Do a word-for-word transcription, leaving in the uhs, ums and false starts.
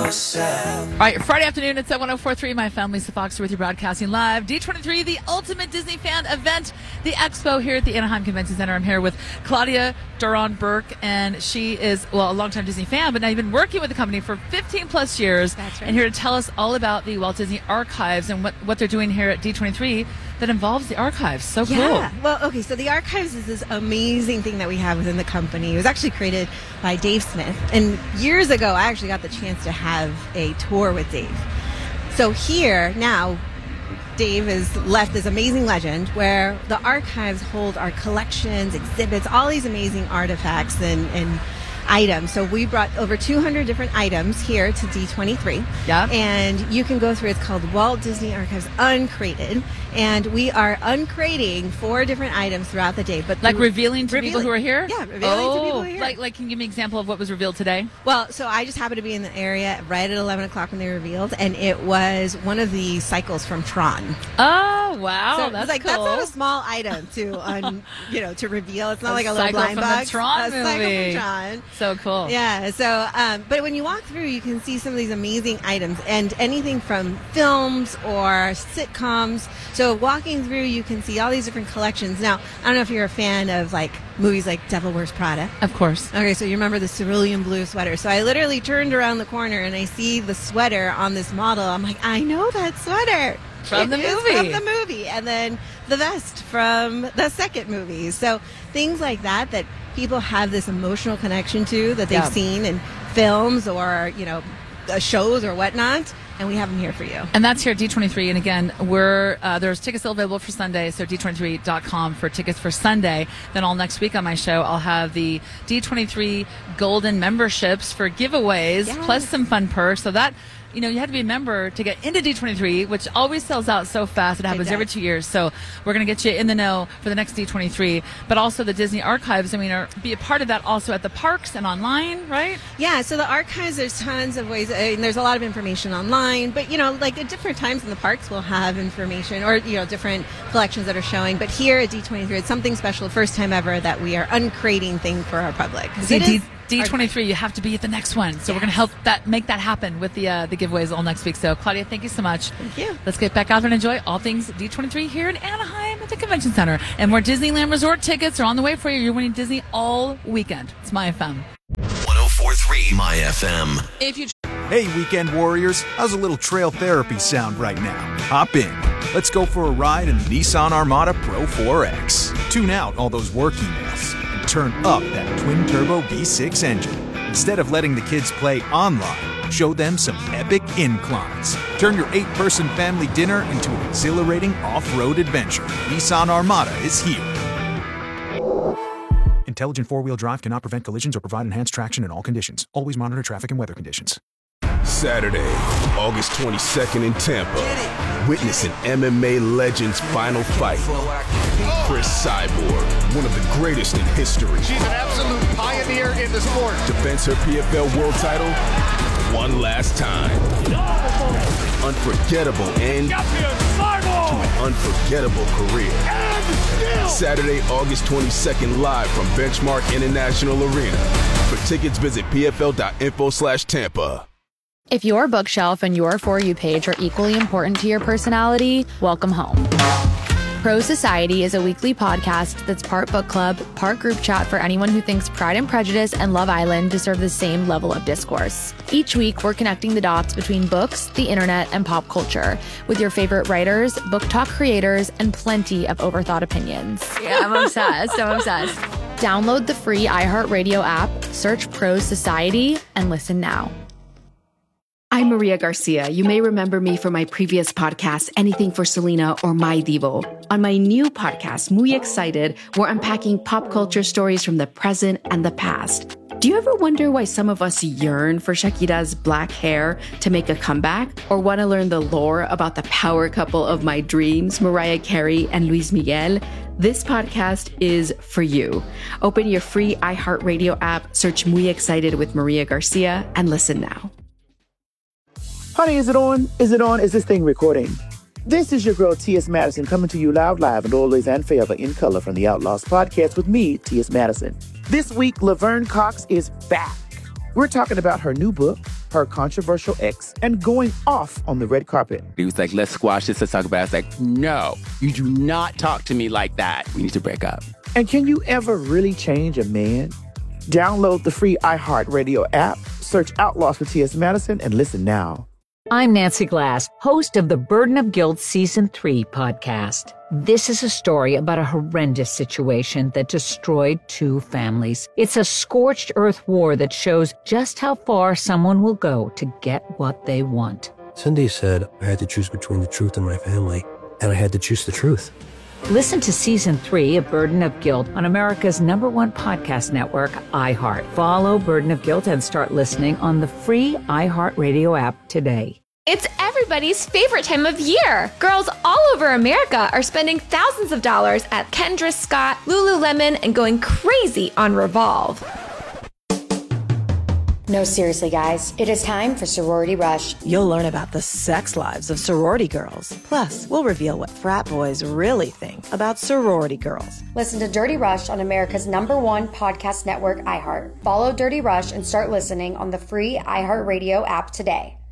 yourself. All right, Friday afternoon, it's at one oh four point three. My family's the Fox with you, broadcasting live. D twenty-three, the ultimate Disney fan event, the expo here at the Anaheim Convention Center. I'm here with Claudia Duran-Burke, and she is, well, a longtime Disney fan, but now you've been working with the company for fifteen plus years. That's right. And here to tell us all about the Walt Disney Archives and what, what they're doing here at D twenty-three that involves the archives. So cool. Yeah. Well, okay, so the archives is this amazing thing that we have within the company. It was actually created by Dave Smith. And years ago, I actually got the chance to have a tour with Dave. So here, now, Dave has left this amazing legend where the archives hold our collections, exhibits, all these amazing artifacts and, and items. So we brought over two hundred different items here to D twenty-three. Yeah. And you can go through, it's called Walt Disney Archives Uncrated. And we are uncrating four different items throughout the day. But Like through- revealing to revealing. people who are here? Yeah, revealing oh, to people who are here. Like, like, can you give me an example of what was revealed today? Well, so I just happened to be in the area right at eleven o'clock when they were revealed, and it was one of the cycles from Tron. Oh, wow. So that's it's like cool. that's not a small item to, un, you know, to reveal. It's not A like a little cycle blind from box. the Tron a movie. cycle from Tron. So cool. Yeah. So, um, but when you walk through, you can see some of these amazing items, and anything from films or sitcoms. So walking through, you can see all these different collections. Now, I don't know if you're a fan of like movies like Devil Wears Prada. Of course. Okay, so you remember the cerulean blue sweater. So I literally turned around the corner and I see the sweater on this model. I'm like, I know that sweater. From the It is movie. From the movie. And then the vest from the second movie. So things like that that people have this emotional connection to that they've Yeah. seen in films or, you know, uh, shows or whatnot. And we have them here for you. And that's here at D twenty-three. And again, we're uh, there's tickets still available for Sunday, so D twenty-three dot com for tickets for Sunday. Then all next week on my show, I'll have the D twenty-three Golden memberships for giveaways, Yes. plus some fun perks. So that, you know, you have to be a member to get into D twenty-three, which always sells out so fast. It happens does. every two years. So we're going to get you in the know for the next D twenty-three. But also the Disney Archives, I mean, are, be a part of that also at the parks and online, right? Yeah, so the archives, there's tons of ways, and there's a lot of information online, but, you know, like at different times in the parks, we'll have information or, you know, different collections that are showing. But here at D twenty-three, it's something special, first time ever that we are uncrating things for our public. 'Cause See, it D- is D twenty-three, you have to be at the next one. So we're going to help that make that happen with the uh, the giveaways all next week. So, Claudia, thank you so much. Thank you. Let's get back out there and enjoy all things D twenty-three here in Anaheim at the Convention Center. And more Disneyland Resort tickets are on the way for you. You're winning Disney all weekend. It's My F M. one oh four point three My F M. If you Hey, weekend warriors, how's a little trail therapy sound right now? Hop in. Let's go for a ride in the Nissan Armada Pro four X. Tune out all those work emails and turn up that twin-turbo V six engine. Instead of letting the kids play online, show them some epic inclines. Turn your eight-person family dinner into an exhilarating off-road adventure. Nissan Armada is here. Intelligent four-wheel drive cannot prevent collisions or provide enhanced traction in all conditions. Always monitor traffic and weather conditions. Saturday, August twenty-second in Tampa. Witness an M M A legend's final fight. Chris Cyborg, one of the greatest in history. She's an absolute pioneer in the sport. Defends her P F L world title one last time. Unforgettable end to an unforgettable career. Saturday, August twenty-second, live from Benchmark International Arena. For tickets, visit p f l dot info slash Tampa. If your bookshelf and your For You page are equally important to your personality, welcome home. Pro Society is a weekly podcast that's part book club, part group chat for anyone who thinks Pride and Prejudice and Love Island deserve the same level of discourse. Each week, we're connecting the dots between books, the internet, and pop culture with your favorite writers, book talk creators, and plenty of overthought opinions. Yeah, I'm obsessed. I'm obsessed. Download the free iHeartRadio app, search Pro Society, and listen now. I'm Maria Garcia. You may remember me from my previous podcast, Anything for Selena or My Divo. On my new podcast, Muy Excited, we're unpacking pop culture stories from the present and the past. Do you ever wonder why some of us yearn for Shakira's black hair to make a comeback? Or want to learn the lore about the power couple of my dreams, Mariah Carey and Luis Miguel? This podcast is for you. Open your free iHeartRadio app, search Muy Excited with Maria Garcia, and listen now. Honey, is it on? Is it on? Is this thing recording? This is your girl, T S. Madison, coming to you loud, live, and always and forever in color from the Outlaws podcast with me, T S. Madison. This week, Laverne Cox is back. We're talking about her new book, her controversial ex, and going off on the red carpet. He was like, let's squash this, let's talk about it. I was like, no, you do not talk to me like that. We need to break up. And can you ever really change a man? Download the free iHeartRadio app, search Outlaws for T S. Madison, and listen now. I'm Nancy Glass, host of the Burden of Guilt Season three podcast. This is a story about a horrendous situation that destroyed two families. It's a scorched earth war that shows just how far someone will go to get what they want. Cindy said I had to choose between the truth and my family, and I had to choose the truth. Listen to Season three of Burden of Guilt on America's number one podcast network, iHeart. Follow Burden of Guilt and start listening on the free iHeartRadio app today. It's everybody's favorite time of year. Girls all over America are spending thousands of dollars at Kendra Scott, Lululemon, and going crazy on Revolve. No, seriously, guys. It is time for Sorority Rush. You'll learn about the sex lives of sorority girls. Plus, we'll reveal what frat boys really think about sorority girls. Listen to Dirty Rush on America's number one podcast network, iHeart. Follow Dirty Rush and start listening on the free iHeartRadio app today.